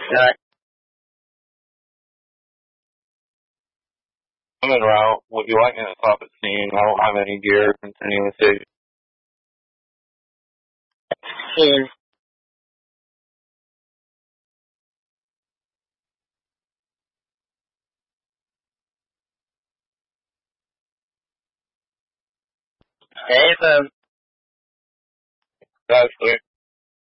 Yeah, I'm en route. Would you like me to stop at scene? I don't have any gear continuously. Sure. Hey, then. That's sweet.